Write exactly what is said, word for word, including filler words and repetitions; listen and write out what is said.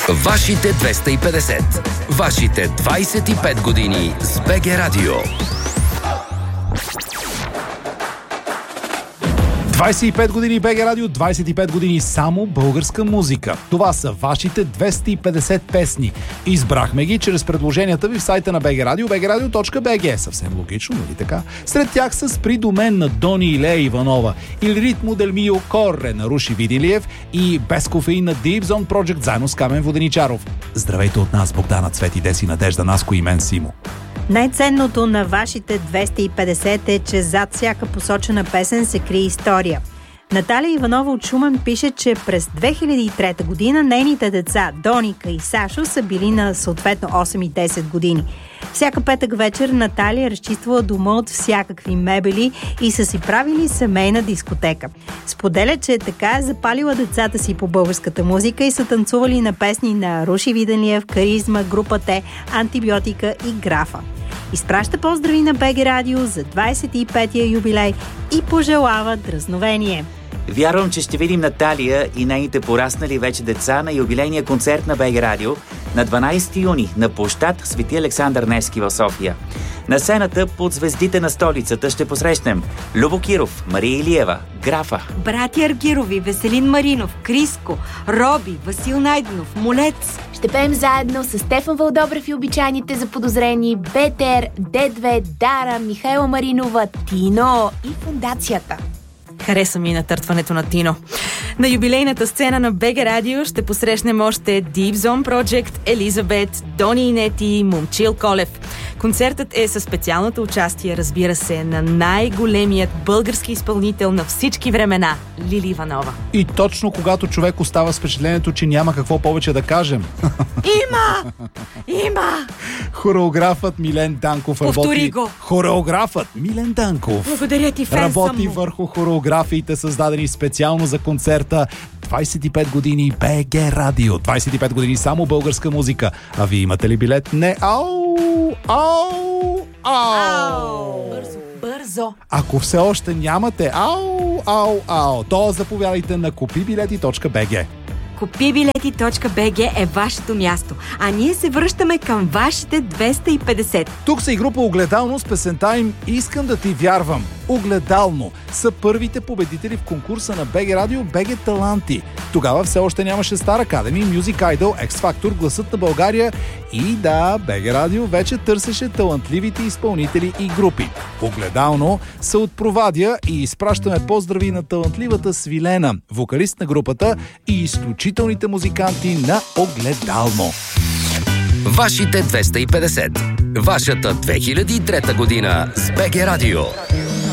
Вашите двеста и петдесет. Вашите двайсет и пет години с БГ Радио. двайсет и пет години БГ Радио, двайсет и пет години само българска музика. Това са вашите двеста и петдесет песни. Избрахме ги чрез предложенията ви в сайта на БГ Радио, би джи радио точка би джи. Съвсем логично, нали така? Сред тях са Спри до мен на Дони и Лея Иванова, Il ritmo del mio corre на Руши Видилиев и Без кофеин на Deep Zone Project заедно с Камен Воденичаров. Здравейте от нас, Богдана, Цвети, Деси, Надежда, Наско и мен, Симо. Най-ценното на вашите двеста и петдесет е, че зад всяка посочена песен се крие история. Наталия Иванова от Шумен пише, че през две хиляди и трета година нейните деца Доника и Сашо са били на съответно осем и десет години. Всяка петък вечер Наталия разчиствала дома от всякакви мебели и са си правили семейна дискотека. Споделя, че така е запалила децата си по българската музика и са танцували на песни на Руши Виделиев, Каризма, Група Т, Антибиотика и Графа. Изпраща поздрави на БГ Радио за двайсет и петия юбилей и пожелава дръзновение. Вярвам, че ще видим Наталия и нейните пораснали вече деца на юбилейния концерт на БГ Радио на дванайсети юни на площад Свети Александър Невски в София. На сцената под звездите на столицата ще посрещнем Любо Киров, Мария Илиева, Графа, братя Аргирови, Веселин Маринов, Криско, Роби, Васил Найденов, Молец. Ще пеем заедно с Стефан Вълдобрев и обичайните заподозрени, БТР, Д две, Дара, Михайла Маринова, Тино и Фондацията. Хареса ми натъртването на Тино. На юбилейната сцена на БГ Радио ще посрещнем още Deep Zone Project, Елизабет, Дони и Нети, Момчил Колев. Концертът е със специалното участие, разбира се, на най-големият български изпълнител на всички времена – Лили Иванова. И точно когато човек остава с впечатлението, че няма какво повече да кажем. Има! Има! Хореографът Милен Данков работи... Повтори го! Хореографът Милен Данков Благодаря ти, фен работи съм. върху хореографиите, създадени специално за концерта. двайсет и пет години БГ Радио. двайсет и пет години само българска музика. А вие имате ли билет? Не. Ау! Ау! Ау! Бързо, бързо! Ако все още нямате, ау! Ау! Ау! То заповядайте на купи билети точка би джи. купи билети точка би джи е вашето място, а ние се връщаме към вашите двеста и петдесет. Тук са и група Огледално с песента им «Искам да ти вярвам». Огледално са първите победители в конкурса на БГ Радио БГ Таланти. Тогава все още нямаше Star Academy, Music Idol, X Factor, Гласът на България и да, БГ Радио вече търсеше талантливите изпълнители и групи. Огледално са от Провадия и изпращаме поздрави на талантливата Свилена, вокалист на групата и изключителните музиканти на Огледално. Вашите двеста и петдесет. Вашата две хиляди и трета година с БГ Радио.